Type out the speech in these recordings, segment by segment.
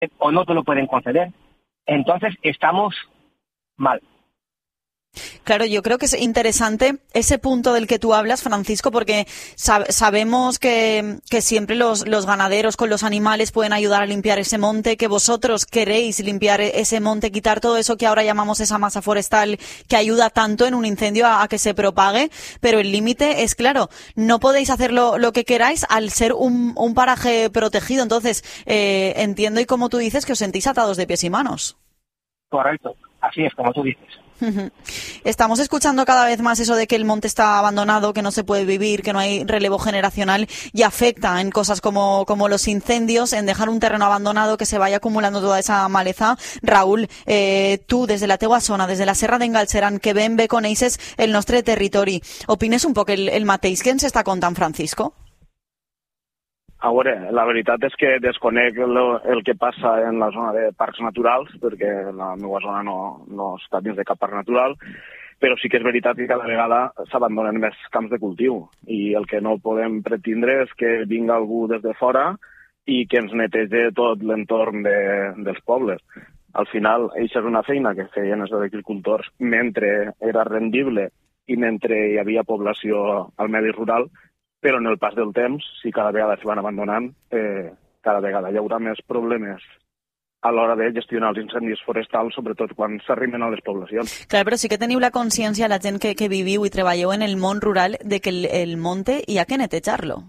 o no te lo pueden conceder. Entonces estamos mal. Claro, yo creo que es interesante ese punto del que tú hablas, Francisco, porque sabemos que siempre los ganaderos con los animales pueden ayudar a limpiar ese monte, que vosotros queréis limpiar ese monte, quitar todo eso que ahora llamamos esa masa forestal que ayuda tanto en un incendio a que se propague, pero el límite es claro, no podéis hacer lo que queráis al ser un paraje protegido. Entonces, entiendo, y como tú dices, que os sentís atados de pies y manos. Correcto, así es, como tú dices. Estamos escuchando cada vez más eso de que el monte está abandonado, que no se puede vivir, que no hay relevo generacional, y afecta en cosas como los incendios, en dejar un terreno abandonado, que se vaya acumulando toda esa maleza. Raúl, tu, desde la teua zona, desde la Serra d'en Galceran, que ben bé coneixes el nostre territori, opines un poc el mateix que ens està contant Francisco? A veure, la veritat és que desconec el que passa en la zona de parcs naturals, perquè la meva zona no està dins de cap parc natural, però sí que és veritat que cada vegada s'abandonen més camps de cultiu, i el que no podem pretendre és que vinga algú des de fora i que ens netegi tot l'entorn dels pobles. Al final, això és una feina que feien els agricultors mentre era rendible i mentre hi havia població al medi rural, però en el pas del temps, si cada vegada es van abandonant, cada vegada hi haurà més problemes a l'hora de gestionar els incendis forestals, sobretot quan s'arrimen a les poblacions. Clar, però sí que teniu la consciència, la gent que viviu i treballeu en el món rural, de que el monte hi ha que netejar-lo.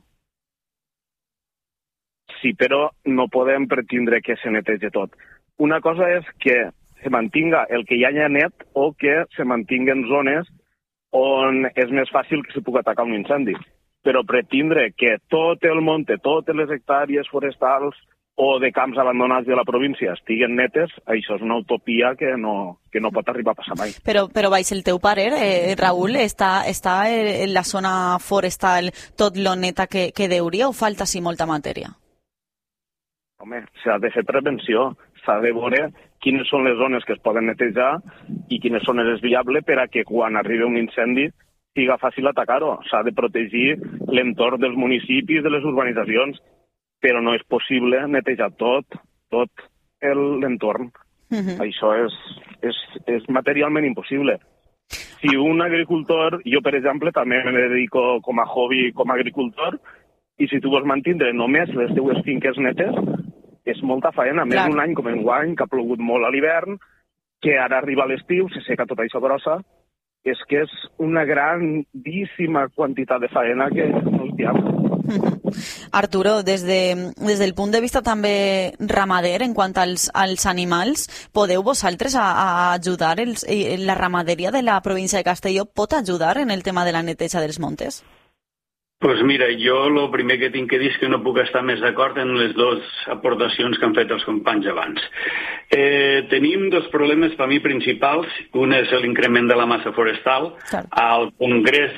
Sí, però no podem pretendre que se netegi tot. Una cosa és que se mantinga el que ja hi ha net o que se mantinguen zones on és més fàcil que se pugui atacar un incendi. Però pretendre que tot el monte, totes les hectàrees forestals o de camps abandonats de la província estiguen netes, això és una utopia que no pot arribar a passar mai. Però baix el teu parer, Raúl, està en la zona forestal tot lo neta que deuria o falta sí molta matèria? Home, s'ha de fer prevenció, s'ha de veure quines són les zones que es poden netejar i quines zones és viable per a que quan arribi un incendi siga fàcil atacar-ho. S'ha de protegir l'entorn dels municipis, de les urbanitzacions, però no és possible netejar tot l'entorn. Això és materialment impossible. Si un agricultor, jo per exemple també me dedico com a hobby com a agricultor, i si tu vols mantindre només les teues finques netes, és molta faena. Més d'un any com enguany, que ha plogut molt a l'hivern, que ara arriba l'estiu, se seca tota això grossa, és que és una grandíssima quantitat de faena que no és viable. Arturo, des del punt de vista també ramader, en quant als animals, podeu vosaltres a ajudar? La ramaderia de la província de Castelló pot ajudar en el tema de la neteja dels montes? Pues mira, jo el primer que tinc que dir és que no puc estar més d'acord en les dues aportacions que han fet els companys abans. Tenim dos problemes per mi principals. Un és l'increment de la massa forestal. Al Congrés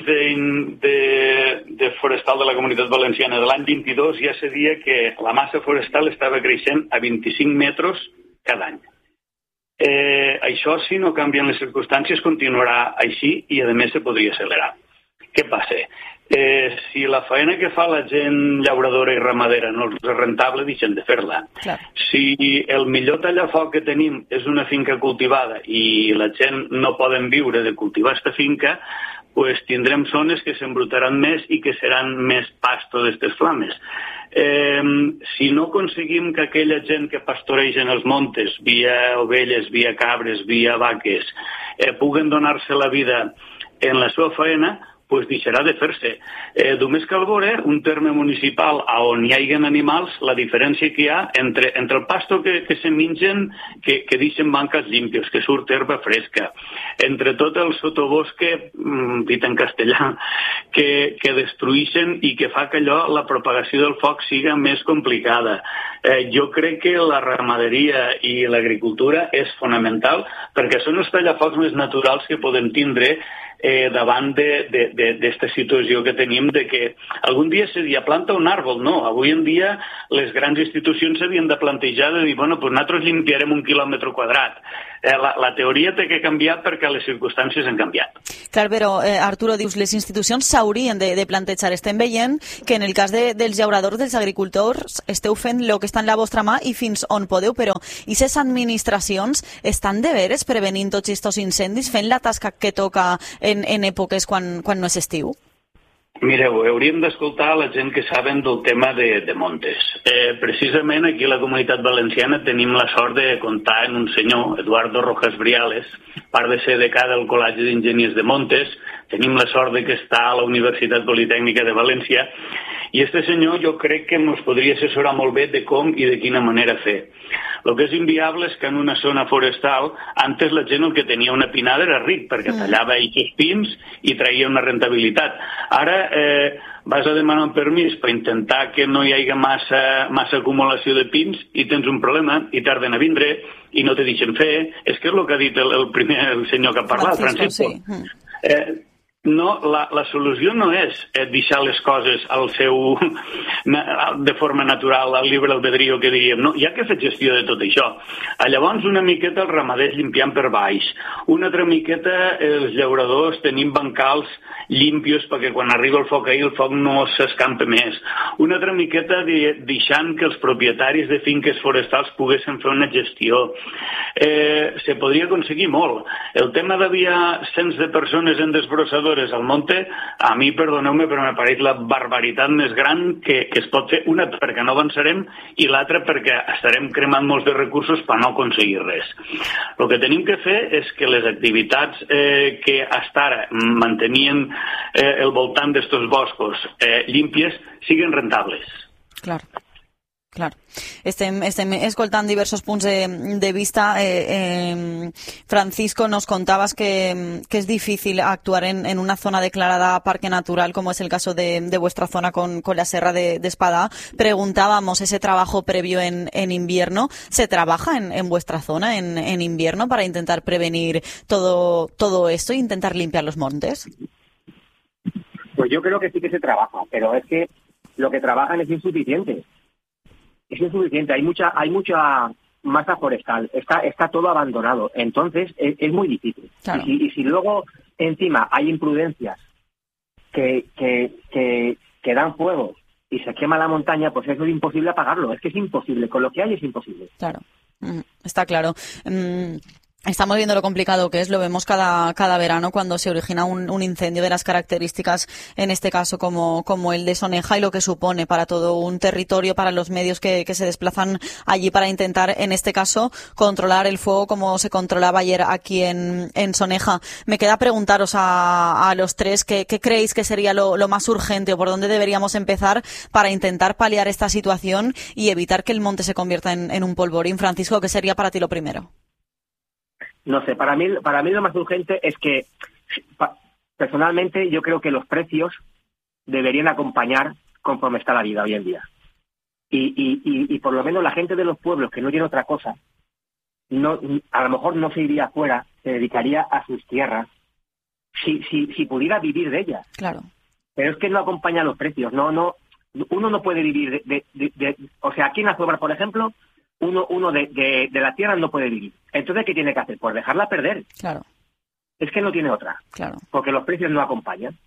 de Forestal de la Comunitat Valenciana de l'any 22 ja se dia que la massa forestal estava creixent a 25 metres cada any. Això, si no canvien les circumstàncies, continuarà així i, a més, se podria accelerar. Què passa? Si la feina que fa la gent llauradora i ramadera no és rentable, deixen de fer-la. Si el millor tallafoc que tenim és una finca cultivada i la gent no poden viure de cultivar aquesta finca, pues tindrem zones que s'embrutaran més i que seran més pasto d'estes flames. Si no aconseguim que aquella gent que pastoreix en els montes, via ovelles, via cabres, via vaques, puguen donar-se la vida en la seva feina, pues deixarà de fer-se. Només cal veure un terme municipal on hi hagi animals, la diferència que hi ha entre el pasto que se mengen, que deixen banques límpies, que surt herba fresca, entre tot el sotobosque, dit en castellà, que destrueixen i que fa que la propagació del foc siga més complicada. Jo crec que la ramaderia i l'agricultura és fonamental perquè són els tallafocs més naturals que podem tindre davant de d'esta situació que tenim de que algun dia seria planta un àrbol, no. Avui en dia les grans institucions s'havien de plantejar de dir, bueno, doncs nosaltres limpiarem 1 quilòmetre quadrat. La teoria té que canviar perquè les circumstàncies han canviat. Clar, però Arturo, dius, les institucions s'haurien de plantejar. Estem veient que en el cas dels llauradors, dels agricultors, esteu fent el que està en la vostra mà i fins on podeu, però i les administracions estan de veres prevenint tots aquests incendis, fent la tasca que toca en èpoques quan no és estiu? Mireu, hauríem d'escoltar la gent que saben del tema de montes. Precisament aquí a la Comunitat Valenciana tenim la sort de comptar en un senyor, Eduardo Rojas Briales, part de ser decà del Col·legi d'Enginyers de Montes, tenim la sort de que està a la Universitat Politècnica de València, i este senyor jo crec que ens podria assessorar molt bé de com i de quina manera fer. El que és inviable és que en una zona forestal, antes la gent el que tenia una pinada era ric, perquè tallava aquests pins i traia una rentabilitat. Ara vas a demanar un permís per intentar que no hi hagi massa acumulació de pins i tens un problema i tarden a vindre i no te deixen fer. És que és el que ha dit el senyor que ha parlat, Francisco. Sí. No, la solució no és deixar les coses de forma natural, al llibre albedrío que diríem. No, hi ha que fer gestió de tot això. Llavors, una miqueta els ramaders limpiant per baix. Una altra miqueta els llauradors tenint bancals limpios perquè quan arriba el foc ahir el foc no s'escampa més. Una altra miqueta deixant que els propietaris de finques forestals poguessin fer una gestió. Se podria aconseguir molt. El tema d'haver cents de persones en desbrossadores al monte, a mi, perdoneu-me, però m'ha parit la barbaritat més gran que es pot fer. Una, perquè no avançarem, i l'altra perquè estarem cremant molts de recursos per no aconseguir res. El que tenim que fer és que les activitats que fins ara mantenien el voltant d'estos boscos límpies siguin rentables. Clar. Clar. Estem escoltant diversos punts de vista. Francisco, nos contabas que es difícil actuar en una zona declarada parque natural, como es el caso de vuestra zona con la Serra de Espadá. Preguntábamos ese trabajo previo en invierno. ¿Se trabaja en vuestra zona en invierno para intentar prevenir todo esto e intentar limpiar los montes? Pues yo creo que sí que se trabaja, pero es que lo que trabajan es insuficiente. Es insuficiente, hay mucha masa forestal, está todo abandonado, entonces es muy difícil. Claro. Y si luego encima hay imprudencias que dan fuego y se quema la montaña, pues eso es imposible apagarlo, es que es imposible, con lo que hay es imposible. Claro, está claro. Estamos viendo lo complicado que es, lo vemos cada verano cuando se origina un incendio de las características, en este caso como el de Soneja, y lo que supone para todo un territorio, para los medios que se desplazan allí para intentar, en este caso, controlar el fuego como se controlaba ayer aquí en Soneja. Me queda preguntaros a los tres qué creéis que sería lo más urgente o por dónde deberíamos empezar para intentar paliar esta situación y evitar que el monte se convierta en un polvorín. Francisco, ¿qué sería para ti lo primero? No sé, para mí lo más urgente es que, personalmente, yo creo que los precios deberían acompañar conforme está la vida hoy en día. Y por lo menos la gente de los pueblos que no tiene otra cosa, a lo mejor no se iría afuera, se dedicaría a sus tierras, si pudiera vivir de ellas. Claro. Pero es que no acompaña los precios, uno no puede vivir o sea, aquí en Azóvar, por ejemplo, uno de la tierra no puede vivir. Entonces, ¿qué tiene que hacer? Pues dejarla perder. Claro. Es que no tiene otra. Claro. Porque los precios no acompañan.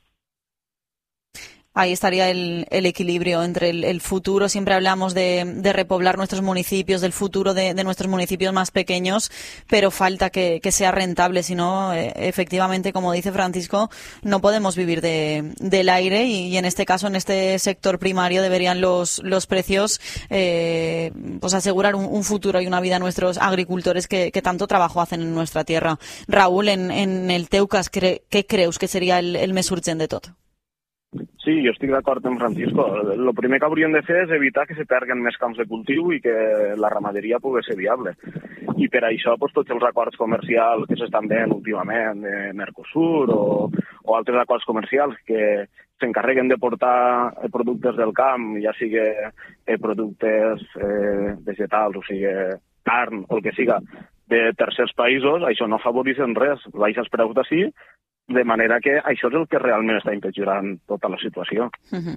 Ahí estaría el equilibrio entre el futuro. Siempre hablamos de repoblar nuestros municipios, del futuro de nuestros municipios más pequeños, pero falta que sea rentable. Si no, efectivamente, como dice Francisco, no podemos vivir del aire y en este caso, en este sector primario, deberían los precios pues asegurar un futuro y una vida a nuestros agricultores que tanto trabajo hacen en nuestra tierra. Raúl, en el Teucas, ¿qué creus que seria el més urgent de tot? Sí, jo estic d'acord amb Francisco. El primer que hauríem de fer és evitar que se perguen més camps de cultiu i que la ramaderia pugui ser viable. I per això tots els acords comercials que s'estan veient últimament de Mercosur o altres acords comercials que s'encarreguen de portar productes del camp, ja sigui productes vegetals, o sigui carn o el que siga, de tercers països, això no afavoreix en res. Baixes preus d'ací De manera que això és el que realment està empitjorant tota la situació.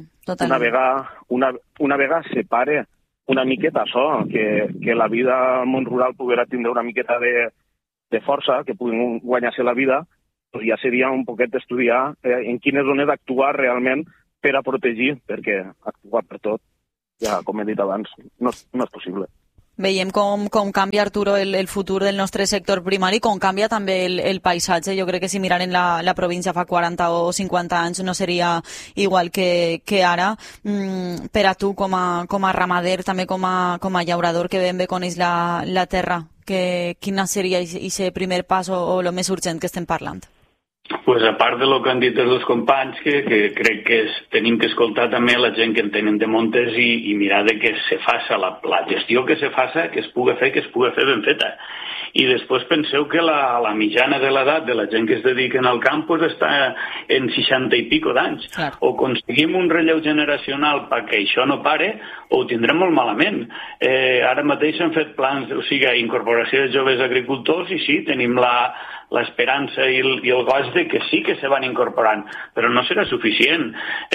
Una vegada separe una miqueta això, que la vida al món rural poguera tindre una miqueta de força, que puguin guanyar-se la vida, doncs ja seria un poquet estudiar en quines zones actuar realment per a protegir, perquè actuar per tot, ja com he dit abans, no és possible. Veiem com canvia, Arturo, el futur del nostre sector primari, com canvia també el paisatge. Jo crec que si miraren la província fa 40 o 50 anys no seria igual que ara. Per a tu, com a ramader, també com a llaurador que ben bé coneix la terra, quina seria aquest primer pas o el més urgent que estem parlant? Pues a part de lo que han dit els dos companys, que crec que tenim que escoltar també la gent que en tenen de montes i mirar de que se faça la gestió que se faça, que es pugui fer ben feta. I després penseu que la mitjana de l'edat de la gent que es dediquen al camp pues està en 60 i pico d'anys. Clar. O aconseguim un relleu generacional perquè això no pare, o ho tindrem molt malament. Ara mateix s'han fet plans, o sigui, incorporació de joves agricultors, i sí, tenim l'esperança i el goig de que sí que se van incorporant, però no serà suficient.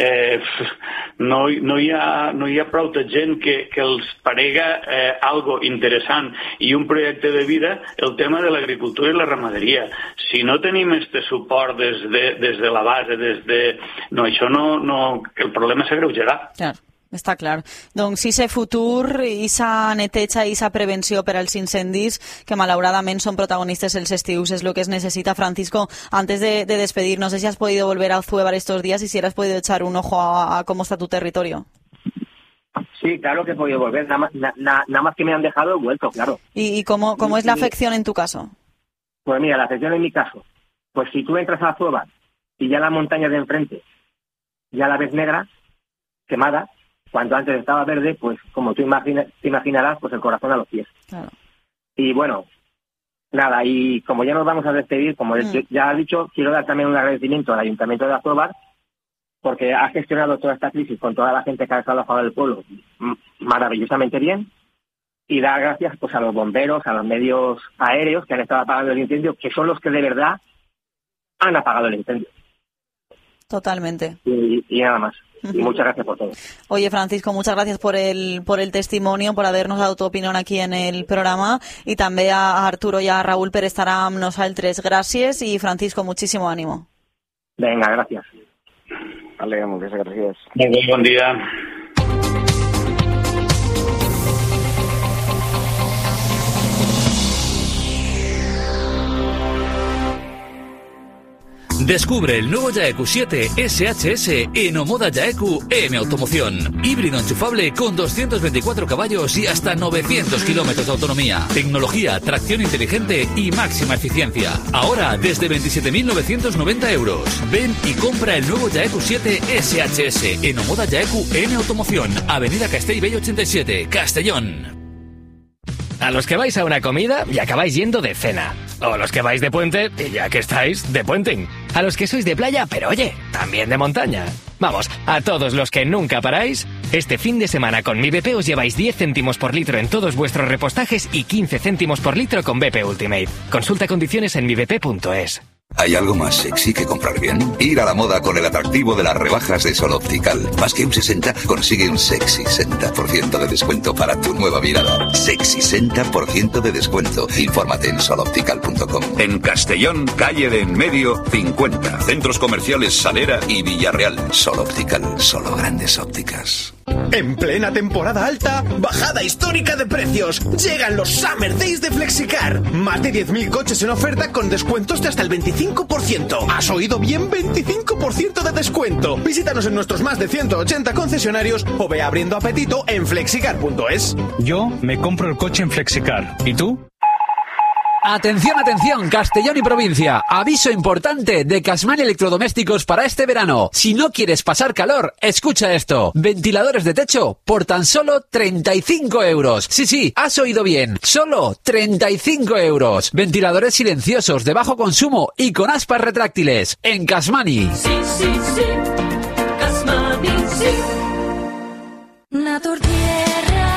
No hi ha prou de gent que els parega algo interessant i un projecte de vida el tema de l'agricultura i la ramaderia. Si no tenim este suport des de la base, això no, el problema s'agreujarà. Clar. Està clar. Doncs si ese futur, esa neteja i esa prevenció per als incendis, que malauradament són protagonistes els estius, és el que es necesita. Francisco, antes de despedir, no sé si has podido volver a Zuévar estos días y si has podido echar un ojo a cómo está tu territorio. Sí, claro que he podido volver, nada más que me han dejado, he vuelto, claro. ¿Y cómo es la afección en tu caso? Pues mira, la afección en mi caso, pues si tú entras a Zuévar y ya la montaña de enfrente ya la ves negra, quemada, cuando antes estaba verde, pues como tú te imaginarás, pues el corazón a los pies. Claro. Y bueno, nada, y como ya nos vamos a despedir, como ya has dicho, quiero dar también un agradecimiento al Ayuntamiento de Azóvar, porque ha gestionado toda esta crisis con toda la gente que ha estado a favor del pueblo maravillosamente bien, y dar gracias pues a los bomberos, a los medios aéreos que han estado apagando el incendio, que son los que de verdad han apagado el incendio. Totalmente. Y nada más. Y muchas gracias por todo. Oye, Francisco, muchas gracias por el testimonio, por habernos dado tu opinión aquí en el programa, y també a Arturo i a Raúl per estar amb nosaltres. Gràcies, i Francisco, muchísimo ánimo. Venga, gracias. Vale, muchas gracias. Buen día. Descubre el nuevo Yaeku 7 SHS en Omoda Yaeku M Automoción. Híbrido enchufable con 224 caballos y hasta 900 kilómetros de autonomía. Tecnología, tracción inteligente y máxima eficiencia. Ahora desde 27.990 euros. Ven y compra el nuevo Yaeku 7 SHS en Omoda Yaeku M Automoción. Avenida Castellbell 87, Castellón. A los que vais a una comida y acabáis yendo de cena. O los que vais de puente y ya que estáis, de puenting. A los que sois de playa, pero oye, también de montaña. Vamos, a todos los que nunca paráis, este fin de semana con Mi BP os lleváis 10 céntimos por litro en todos vuestros repostajes y 15 céntimos por litro con BP Ultimate. Consulta condiciones en mibp.es. ¿Hay algo más sexy que comprar bien? Ir a la moda con el atractivo de las rebajas de Sol Optical. Más que un 60, consigue un sexy 60% de descuento para tu nueva mirada. Sexy 60% de descuento. Infórmate en soloptical.com. En Castellón, calle de Enmedio, 50. Centros comerciales Salera y Villarreal. Sol Optical, solo grandes ópticas. En plena temporada alta, bajada histórica de precios. Llegan los Summer Days de Flexicar. Más de 10.000 coches en oferta con descuentos de hasta el 25%. ¿Has oído bien? 25% de descuento. Visítanos en nuestros más de 180 concesionarios o ve abriendo apetito en flexicar.es. Yo me compro el coche en Flexicar. ¿Y tú? Atención, atención, Castellón y provincia. Aviso importante de Casmani Electrodomésticos para este verano. Si no quieres pasar calor, escucha esto. Ventiladores de techo por tan solo 35 euros. Sí, has oído bien. Solo 35 euros. Ventiladores silenciosos de bajo consumo y con aspas retráctiles. En Casmani. Sí. Casmani, sí. Naturtierra.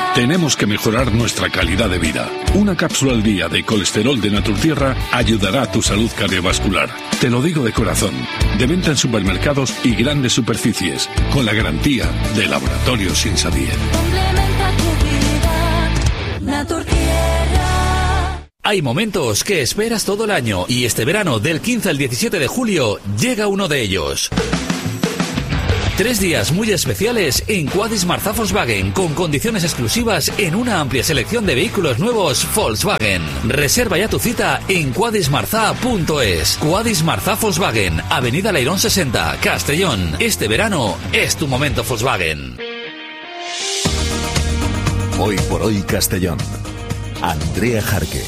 Tenemos que mejorar nuestra calidad de vida. Una cápsula al día de colesterol de Naturtierra ayudará a tu salud cardiovascular. Te lo digo de corazón. De venta en supermercados y grandes superficies, con la garantía de Laboratorios Insadier. Complementa tu vida, Naturtierra. Hay momentos que esperas todo el año y este verano, del 15 al 17 de julio, llega uno de ellos. 3 días muy especiales en Quadis Marzà Volkswagen, con condiciones exclusivas en una amplia selección de vehículos nuevos Volkswagen. Reserva ya tu cita en quadismarzà.es. Quadis Marzà Volkswagen, Avenida Leirón 60, Castellón. Este verano es tu momento Volkswagen. Hoy por hoy Castellón. Andrea Jarque.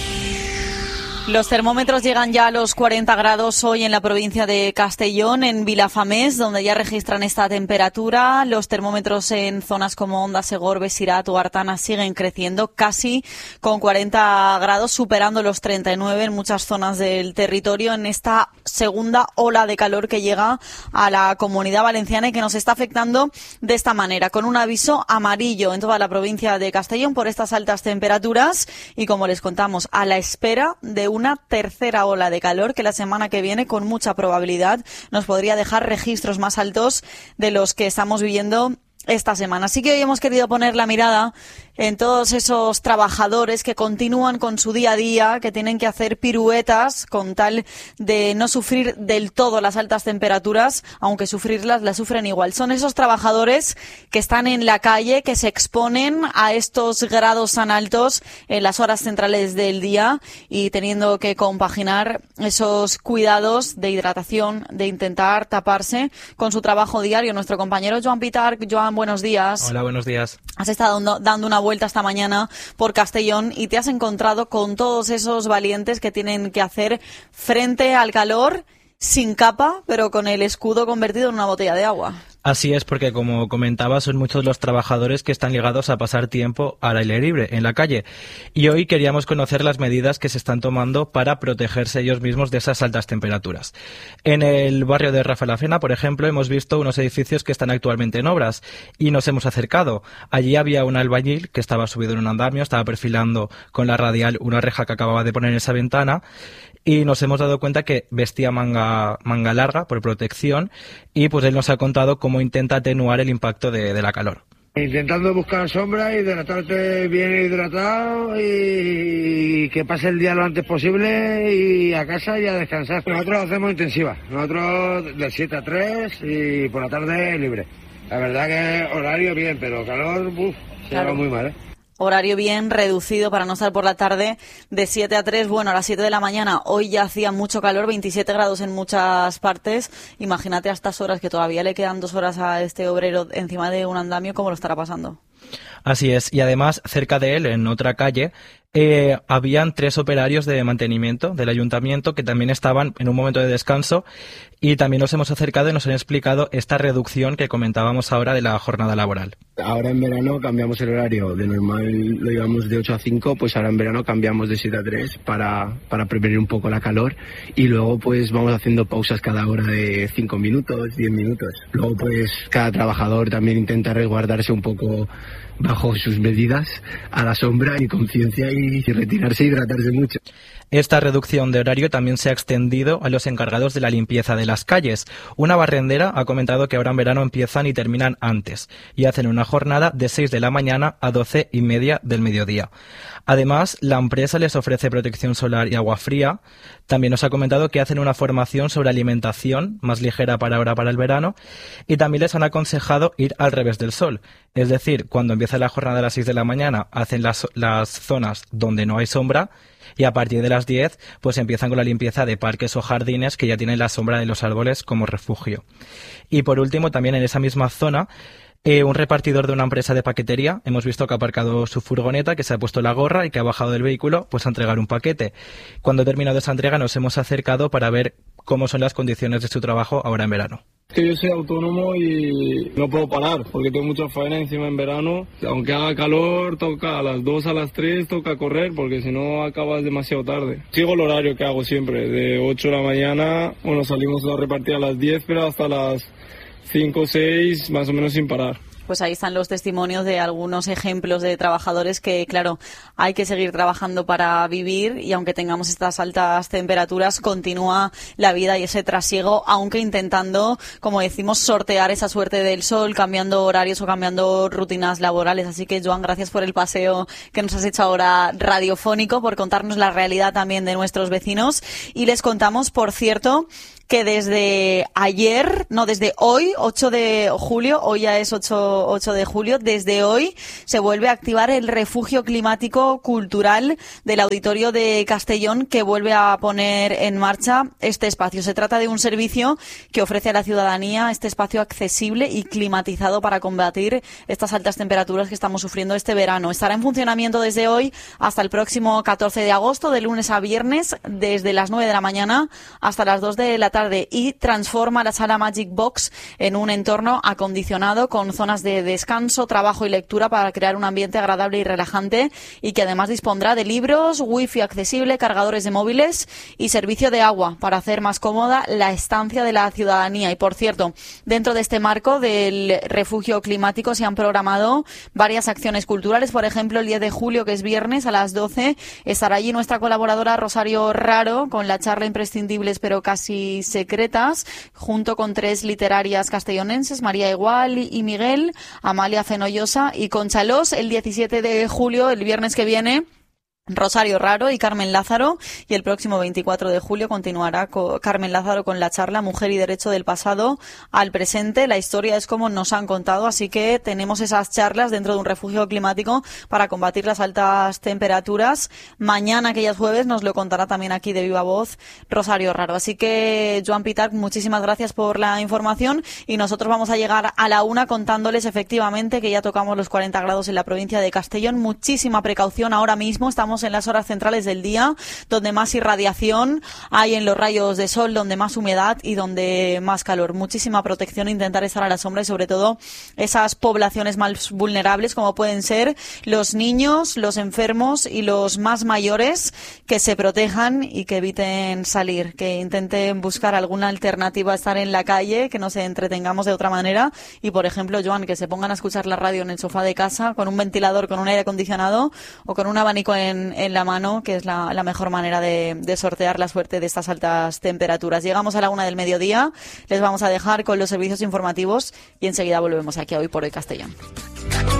Los termómetros llegan ya a los 40 grados hoy en la provincia de Castellón, en Vilafamés, donde ya registran esta temperatura. Los termómetros en zonas como Onda, Segorbe, Sirat o Artana siguen creciendo, casi con 40 grados, superando los 39 en muchas zonas del territorio, en esta segunda ola de calor que llega a la Comunidad Valenciana y que nos está afectando de esta manera, con un aviso amarillo en toda la provincia de Castellón por estas altas temperaturas y, como les contamos, a la espera de una tercera ola de calor que la semana que viene, con mucha probabilidad, nos podría dejar registros más altos de los que estamos viviendo esta semana. Así que hoy hemos querido poner la mirada en todos esos trabajadores que continúan con su día a día, que tienen que hacer piruetas con tal de no sufrir del todo las altas temperaturas, aunque sufrirlas las sufren igual. Son esos trabajadores que están en la calle, que se exponen a estos grados tan altos en las horas centrales del día y teniendo que compaginar esos cuidados de hidratación, de intentar taparse con su trabajo diario. Nuestro compañero Joan Pitarch. Joan, buenos días. Hola, buenos días. Has estado dando una vuelta esta mañana por Castellón y te has encontrado con todos esos valientes que tienen que hacer frente al calor sin capa, pero con el escudo convertido en una botella de agua. Así es, porque como comentaba, son muchos los trabajadores que están ligados a pasar tiempo al aire libre, en la calle. Y hoy queríamos conocer las medidas que se están tomando para protegerse ellos mismos de esas altas temperaturas. En el barrio de Rafaelafena, por ejemplo, hemos visto unos edificios que están actualmente en obras y nos hemos acercado. Allí había un albañil que estaba subido en un andamio, estaba perfilando con la radial una reja que acababa de poner en esa ventana, y nos hemos dado cuenta que vestía manga larga por protección, y pues él nos ha contado cómo intenta atenuar el impacto de la calor. Intentando buscar sombra, hidratarte bien hidratado y que pase el día lo antes posible y a casa y a descansar. Nosotros hacemos intensiva, nosotros de 7 a 3 y por la tarde libre. La verdad que horario bien, pero calor, se va muy mal, Horario bien reducido para no estar por la tarde de 7 a 3. Bueno, a las 7 de la mañana hoy ya hacía mucho calor, 27 grados en muchas partes. Imagínate a estas horas, que todavía le quedan 2 horas a este obrero encima de un andamio, ¿cómo lo estará pasando? Así es, y además cerca de él, en otra calle, habían 3 operarios de mantenimiento del ayuntamiento que también estaban en un momento de descanso, y también nos hemos acercado y nos han explicado esta reducción que comentábamos ahora de la jornada laboral. Ahora en verano cambiamos el horario, de normal lo llevamos de 8 a 5, pues ahora en verano cambiamos de 7 a 3 para prevenir un poco la calor, y luego pues vamos haciendo pausas cada hora de 5 minutos, 10 minutos. Luego pues cada trabajador también intenta resguardarse un poco bajo sus medidas a la sombra y conciencia y retirarse y hidratarse mucho. Esta reducción de horario también se ha extendido a los encargados de la limpieza de las calles. Una barrendera ha comentado que ahora en verano empiezan y terminan antes y hacen una jornada de 6 de la mañana a 12:30 del mediodía. Además, la empresa les ofrece protección solar y agua fría. También nos ha comentado que hacen una formación sobre alimentación más ligera para ahora para el verano, y también les han aconsejado ir al revés del sol. Es decir, cuando empieza la jornada a las 6 de la mañana hacen las zonas donde no hay sombra, y a partir de las 10 pues empiezan con la limpieza de parques o jardines que ya tienen la sombra de los árboles como refugio. Y por último, también en esa misma zona, un repartidor de una empresa de paquetería, hemos visto que ha aparcado su furgoneta, que se ha puesto la gorra y que ha bajado del vehículo pues a entregar un paquete. Cuando ha terminado esa entrega nos hemos acercado para ver cómo son las condiciones de su trabajo ahora en verano. Que yo soy autónomo y no puedo parar porque tengo mucha faena encima en verano. Aunque haga calor, toca a las 2, a las 3, toca correr porque si no acabas demasiado tarde. Sigo el horario que hago siempre, de 8 de la mañana, salimos a repartir a las 10, pero hasta las 5 o 6 más o menos sin parar. Pues ahí están los testimonios de algunos ejemplos de trabajadores que, claro, hay que seguir trabajando para vivir y aunque tengamos estas altas temperaturas, continúa la vida y ese trasiego, aunque intentando, como decimos, sortear esa suerte del sol, cambiando horarios o cambiando rutinas laborales. Así que, Joan, gracias por el paseo que nos has hecho ahora radiofónico, por contarnos la realidad también de nuestros vecinos. Y les contamos, por cierto, que desde hoy, 8 de julio, hoy ya es 8 de julio, desde hoy se vuelve a activar el refugio climático cultural del Auditorio de Castellón, que vuelve a poner en marcha este espacio. Se trata de un servicio que ofrece a la ciudadanía este espacio accesible y climatizado para combatir estas altas temperaturas que estamos sufriendo este verano. Estará en funcionamiento desde hoy hasta el próximo 14 de agosto, de lunes a viernes, desde las 9 de la mañana hasta las 2 de la tarde, y transforma la sala Magic Box en un entorno acondicionado con zonas de descanso, trabajo y lectura para crear un ambiente agradable y relajante, y que además dispondrá de libros, wifi accesible, cargadores de móviles y servicio de agua para hacer más cómoda la estancia de la ciudadanía. Y por cierto, dentro de este marco del refugio climático se han programado varias acciones culturales. Por ejemplo, el 10 de julio, que es viernes, a las 12, estará allí nuestra colaboradora Rosario Raro con la charla Imprescindibles pero casi secretas, junto con 3 literarias castellonenses, María Igual y Miguel, Amalia Fenollosa y Concha Los. El 17 de julio, el viernes que viene, Rosario Raro y Carmen Lázaro, y el próximo 24 de julio continuará Carmen Lázaro con la charla Mujer y Derecho del pasado al presente. La historia es como nos han contado, así que tenemos esas charlas dentro de un refugio climático para combatir las altas temperaturas. Mañana, que ya es jueves, nos lo contará también aquí de viva voz Rosario Raro. Así que, Joan Pitarch, muchísimas gracias por la información, y nosotros vamos a llegar a la 1 contándoles efectivamente que ya tocamos los 40 grados en la provincia de Castellón. Muchísima precaución ahora mismo, estamos en las horas centrales del día, donde más irradiación hay en los rayos de sol, donde más humedad y donde más calor. Muchísima protección, intentar estar a la sombra, y sobre todo esas poblaciones más vulnerables, como pueden ser los niños, los enfermos y los más mayores, que se protejan y que eviten salir, que intenten buscar alguna alternativa a estar en la calle, que nos entretengamos de otra manera, y por ejemplo, Joan, que se pongan a escuchar la radio en el sofá de casa, con un ventilador, con un aire acondicionado o con un abanico en la mano, que es la mejor manera de sortear la suerte de estas altas temperaturas. Llegamos a la 1 del mediodía, les vamos a dejar con los servicios informativos y enseguida volvemos aquí a Hoy por Hoy Castellón.